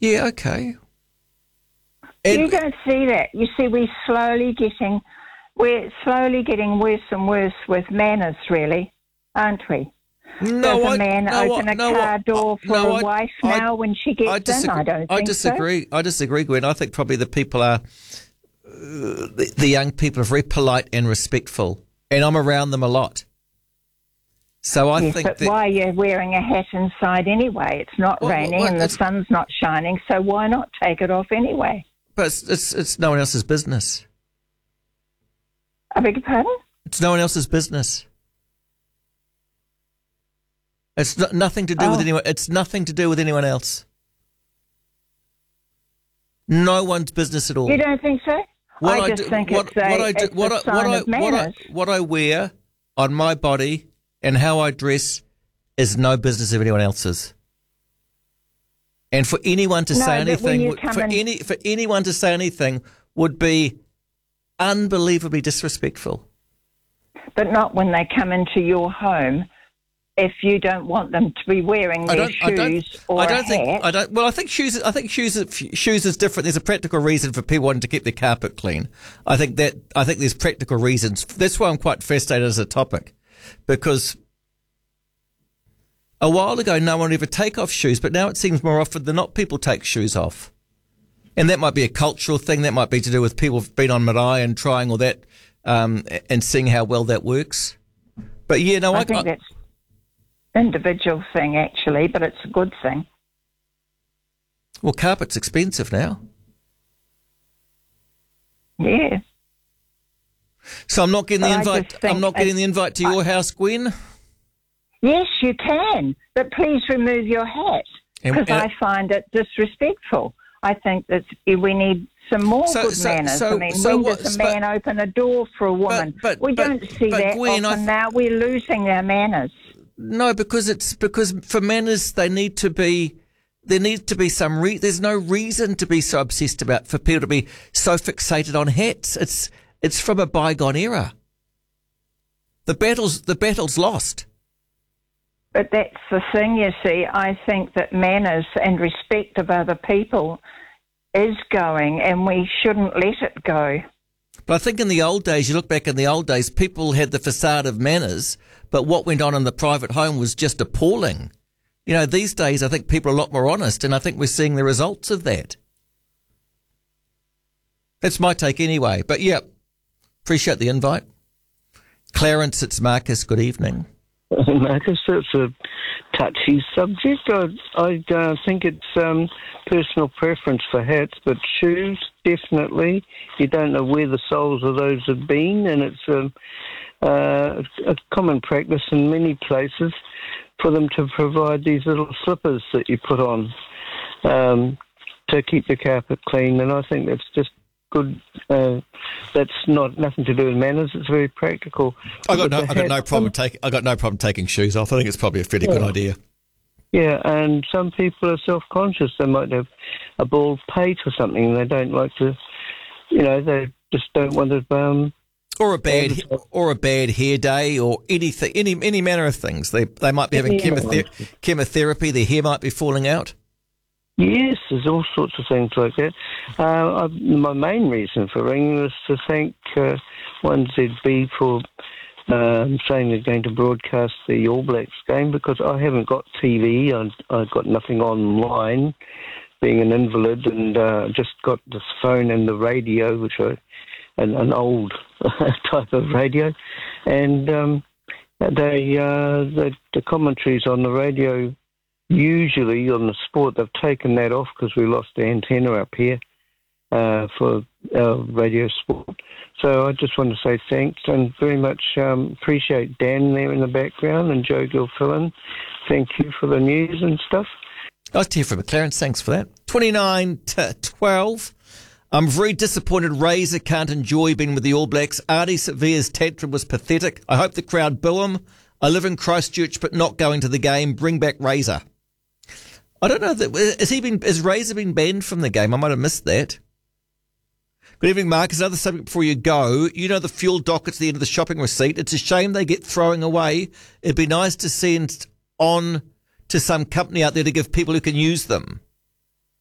Yeah, okay. You don't see that. You see, we're slowly getting worse and worse with manners, really, aren't we? Does a man open a car door for a wife now when she gets in? I don't think so. I disagree, Gwen. I think probably the people are, the young people are very polite and respectful, and I'm around them a lot. So I think but why are you wearing a hat inside anyway? It's not raining and the sun's not shining, so why not take it off anyway? But it's no one else's business. I beg your pardon? It's no one else's business. It's nothing to do with anyone. It's nothing to do with anyone else. No one's business at all. You don't think so? I just think it's a sign of manners. What I wear on my body and how I dress is no business of anyone else's. And for anyone to say anything, for anyone to say anything would be unbelievably disrespectful. But not when they come into your home. If you don't want them to be wearing their shoes or a hat. Well, I think shoes is different. There's a practical reason for people wanting to keep their carpet clean. I think there's practical reasons. That's why I'm quite fascinated as a topic, because a while ago no one would ever take off shoes, but now it seems more often than not people take shoes off. And that might be a cultural thing. That might be to do with people who've been on marae and trying all that and seeing how well that works. But yeah, no, I think that's individual thing actually, but it's a good thing. Well, carpet's expensive now. Yeah. So I'm not getting the invite. I'm not getting the invite to your house, Gwen. Yes, you can, but please remove your hat because I find it disrespectful. I think that we need some more good manners. When does a man open a door for a woman? We don't see that Gwen, often now. We're losing our manners. No, because for manners there needs to be some there's no reason to be so obsessed about, for people to be so fixated on hats. It's from a bygone era. The battle's lost. But that's the thing, you see. I think that manners and respect of other people is going, and we shouldn't let it go. But I think in the old days, you look back in the old days, people had the facade of manners, but what went on in the private home was just appalling. You know, these days I think people are a lot more honest, and I think we're seeing the results of that. That's my take anyway. But yeah, appreciate the invite. Clarence, it's Marcus. Good evening. Marcus, that's a touchy subject. I think it's personal preference for hats, but shoes, definitely. You don't know where the soles of those have been, and it's a common practice in many places for them to provide these little slippers that you put on to keep the carpet clean, and I think that's just good. That's nothing to do with manners. It's very practical. I got no problem taking shoes off. I think it's probably a fairly good idea. Yeah, and some people are self-conscious. They might have a bald pate or something, and they don't like to. They just don't want to. Or a bad hair day, or anything, any manner of things. They might be having chemotherapy. Their hair might be falling out. Yes, there's all sorts of things like that. My main reason for ringing was to thank 1ZB for saying they're going to broadcast the All Blacks game, because I haven't got TV. I've got nothing online, being an invalid, and just got this phone and the radio, which an old type of radio, and the commentaries on the radio. Usually on the sport, they've taken that off because we lost the antenna up here for our radio sport. So I just want to say thanks, and very much appreciate Dan there in the background and Joe Gilfillan. Thank you for the news and stuff. Nice to hear from Clarence. Thanks for that. 29-12. I'm very disappointed Razor can't enjoy being with the All Blacks. Artie Sevilla's tantrum was pathetic. I hope the crowd boo him. I live in Christchurch but not going to the game. Bring back Razor. I don't know. Has Razor been banned from the game? I might have missed that. Good evening, Marcus. Another subject before you go. You know the fuel dockets at the end of the shopping receipt. It's a shame they get throwing away. It'd be nice to send on to some company out there to give people who can use them.